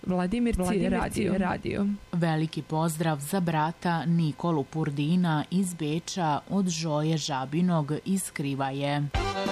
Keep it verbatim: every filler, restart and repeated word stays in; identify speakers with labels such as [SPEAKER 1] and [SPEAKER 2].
[SPEAKER 1] Vladimir Radio. Radio.
[SPEAKER 2] Veliki pozdrav za brata Nikolu Purdina iz Beča od Žoje Žabinog iz Krivaje.